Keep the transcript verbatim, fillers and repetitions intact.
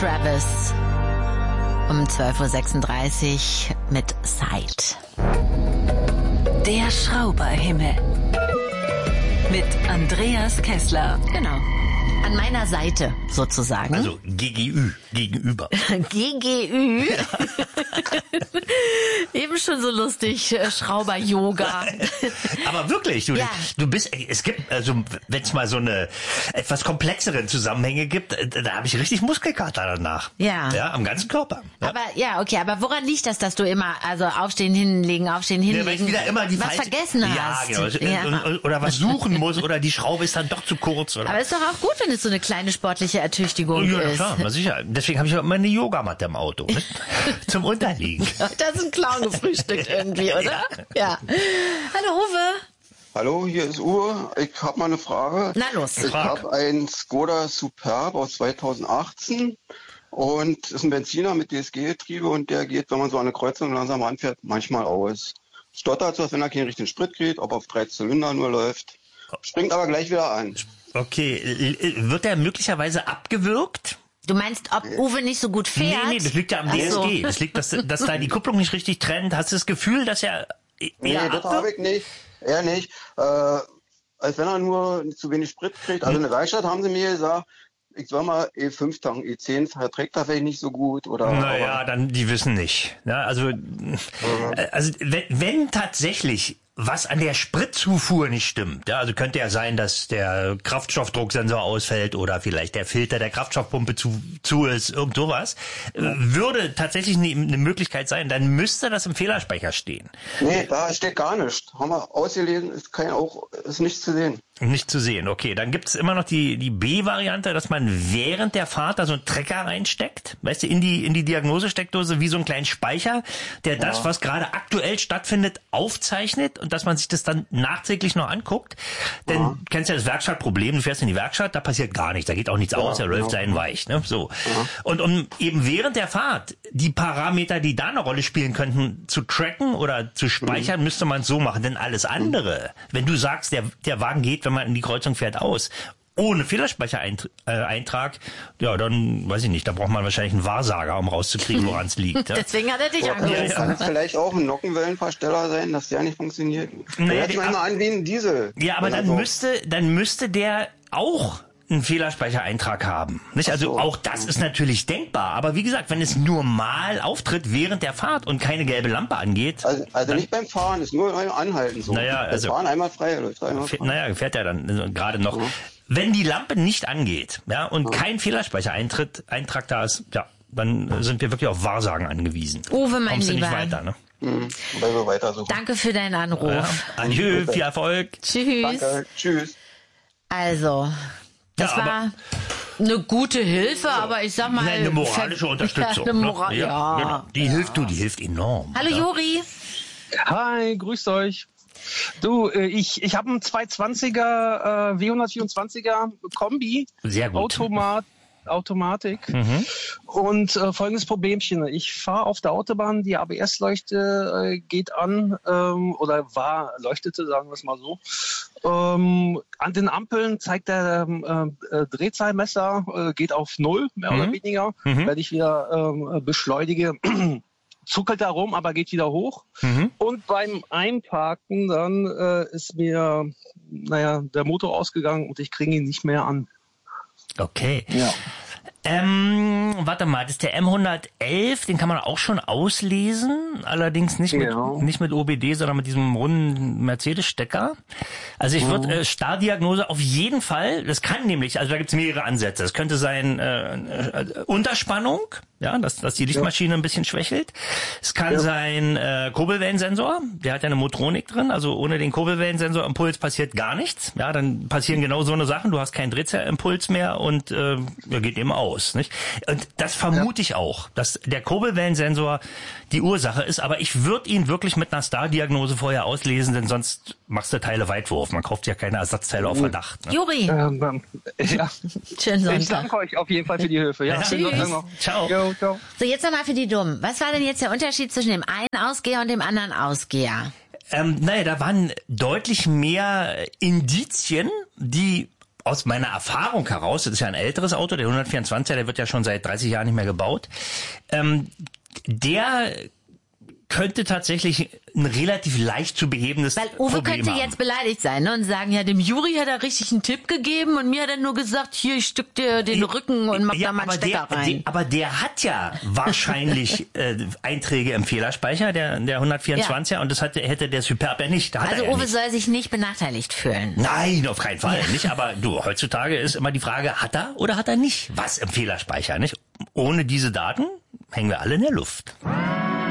Travis um zwölf Uhr sechsunddreißig mit Sight. Der Schrauberhimmel mit Andreas Kessler. Genau. An meiner Seite sozusagen. Also G G Ü, gegenüber. G G Ü. Eben schon so lustig, Schrauber-Yoga. Aber wirklich, du, ja. du bist, es gibt, also wenn es mal so eine etwas komplexeren Zusammenhänge gibt, da habe ich richtig Muskelkater danach. Ja. Ja, am ganzen Körper. Ja. Aber ja, okay, aber woran liegt das, dass du immer, also aufstehen, hinlegen, aufstehen, hinlegen, ja, weil ich wieder immer die was falsche, vergessen ja, hast? Genau. Ja. Oder was suchen muss, oder die Schraube ist dann doch zu kurz. Oder? Aber ist doch auch gut, wenn es so eine kleine sportliche Ertüchtigung ja, ist. Ja, klar, sicher. Deswegen habe ich auch immer eine Yogamatte im Auto, ne? Zum Unterliegen. Da ist ein Clown gefrühstückt irgendwie, oder? Ja. ja. Hallo Uwe. Hallo, hier ist Uwe. Ich habe mal eine Frage. Na los. Ich habe einen Skoda Superb aus zweitausendachtzehn und ist ein Benziner mit D S G-Getriebe und der geht, wenn man so an eine Kreuzung langsam anfährt, manchmal aus. Stottert so, als wenn er keinen richtigen Sprit kriegt, ob auf drei Zylinder nur läuft. Springt aber gleich wieder an. Okay, wird der möglicherweise abgewürgt? Du meinst, ob Uwe nicht so gut fährt? Nee, nee, das liegt ja am D S G. So. Das liegt, dass, dass da die Kupplung nicht richtig trennt. Hast du das Gefühl, dass er Nee, das habe ich nicht. Er nicht. Äh, als wenn er nur zu wenig Sprit kriegt. Also in der Werkstatt haben sie mir gesagt, ich soll mal E fünf tanken, E zehn verträgt er vielleicht nicht so gut. Oder, naja, aber dann, die wissen nicht. Ja, also, mhm. also wenn, wenn tatsächlich was an der Spritzufuhr nicht stimmt, ja, also könnte ja sein, dass der Kraftstoffdrucksensor ausfällt oder vielleicht der Filter der Kraftstoffpumpe zu, zu ist, irgend sowas, ja. würde tatsächlich eine, eine Möglichkeit sein, dann müsste das im Fehlerspeicher stehen. Nee, da steht gar nichts. Haben wir ausgelesen, ist kein auch, ist nichts zu sehen. Nicht zu sehen, okay. Dann gibt's immer noch die, die B-Variante, dass man während der Fahrt da so einen Trecker reinsteckt, weißt du, in die, in die Diagnosesteckdose wie so einen kleinen Speicher, der das, ja. was gerade aktuell stattfindet, aufzeichnet und dass man sich das dann nachträglich noch anguckt. Denn ja. du kennst ja das Werkstattproblem, du fährst in die Werkstatt, da passiert gar nichts, da geht auch nichts ja, aus, der läuft sein weich, ne, so. Ja. Und um eben während der Fahrt die Parameter, die da eine Rolle spielen könnten, zu tracken oder zu speichern, mhm. müsste man es so machen. Denn alles andere, mhm. wenn du sagst, der, der Wagen geht, wenn man in die Kreuzung fährt, aus, ohne Fehlerspeichereintrag, ja, dann weiß ich nicht, da braucht man wahrscheinlich einen Wahrsager, um rauszukriegen, woran es liegt. Ja. Deswegen hat er dich ja, angerufen. Kann es vielleicht auch ein Nockenwellenversteller sein, dass der nicht funktioniert? Naja, hört sich manchmal an wie ein Diesel. Ja, aber dann so. müsste, dann müsste der auch einen Fehlerspeichereintrag haben. Nicht? Also so. Auch das ist natürlich denkbar. Aber wie gesagt, wenn es nur mal auftritt während der Fahrt und keine gelbe Lampe angeht. Also, also nicht beim Fahren, ist nur beim Anhalten so. Naja, also, Fahren einmal frei, läuft einmal frei. Naja, fährt er dann also, gerade noch. Ja. Wenn die Lampe nicht angeht, ja, und ja. kein Fehlerspeichereintritt, Eintrag da ist, ja, dann sind wir wirklich auf Wahrsagen angewiesen. Uwe, mein Kommst du Lieber. nicht weiter, ne? Mhm. So weiter so. Danke für deinen Anruf. Ja. Adieu, viel Erfolg. Tschüss. Danke, tschüss. Also, das ja, war eine gute Hilfe, aber ich sag mal... Eine moralische Unterstützung. Ja, eine Moral, ne? ja, ja. Genau. Die ja. hilft du, die hilft enorm. Hallo ja. Juri. Hi, grüßt euch. Du, ich ich habe einen zweihundertzwanziger äh, W hundertvierundzwanziger Kombi. Sehr gut. Automat, Automatik. Mhm. Und äh, folgendes Problemchen. Ich fahre auf der Autobahn, die A B S-Leuchte äh, geht an ähm, oder war, leuchtete, sagen wir es mal so. Ähm, an den Ampeln zeigt der äh, Drehzahlmesser, äh, geht auf Null, mehr mhm. oder weniger. Mhm. Wenn ich wieder äh, beschleunige, zuckelt da rum, aber geht wieder hoch. Mhm. Und beim Einparken dann äh, ist mir, naja, der Motor ausgegangen und ich kriege ihn nicht mehr an. Okay. Ja. Ähm, warte mal, das ist der M hundertelf, den kann man auch schon auslesen, allerdings nicht mit, ja. nicht mit O B D, sondern mit diesem runden Mercedes-Stecker. Also ich würde äh, Stardiagnose auf jeden Fall, das kann nämlich, also da gibt's mehrere Ansätze. Es könnte sein äh, äh, Unterspannung, ja, dass, dass die Lichtmaschine ja. ein bisschen schwächelt. Es kann ja. sein äh, Kurbelwellensensor, der hat ja eine Motronik drin, also ohne den Kurbelwellensensor Impuls passiert gar nichts. Ja, dann passieren genau so eine Sachen, du hast keinen Drehzahlimpuls mehr und äh, er geht eben aus. Nicht? Und das vermute ja. ich auch, dass der Kurbelwellensensor die Ursache ist, aber ich würde ihn wirklich mit einer Star-Diagnose vorher auslesen, denn sonst machst du Teile Weitwurf. Man kauft ja keine Ersatzteile auf Verdacht. Ne? Juri. Ähm, ja. Schönen Sonntag. Ich danke euch auf jeden Fall für die Hilfe. Ja, ja. Schönen Sonntag noch. Ciao. Jo, ciao. So, jetzt nochmal für die Dummen. Was war denn jetzt der Unterschied zwischen dem einen Ausgeher und dem anderen Ausgeher? Ähm, naja, da waren deutlich mehr Indizien, die aus meiner Erfahrung heraus, das ist ja ein älteres Auto, der hundertvierundzwanziger, der wird ja schon seit dreißig Jahren nicht mehr gebaut, ähm, der könnte tatsächlich ein relativ leicht zu behebendes Weil Uwe Problem könnte haben. jetzt beleidigt sein, ne, und sagen, ja, dem Juri hat er richtig einen Tipp gegeben und mir hat er nur gesagt, hier, ich stück dir den Rücken und mach ja, da mal einen aber Stecker der, rein. Der, aber der hat ja wahrscheinlich äh, Einträge im Fehlerspeicher, der, der hundertvierundzwanziger, und das hat, hätte der Superb ja nicht. Da hat Also er ja Uwe nicht. soll sich nicht benachteiligt fühlen. Nein, auf keinen Fall nicht. Aber du, heutzutage ist immer die Frage, hat er oder hat er nicht was im Fehlerspeicher, nicht? Ohne diese Daten hängen wir alle in der Luft.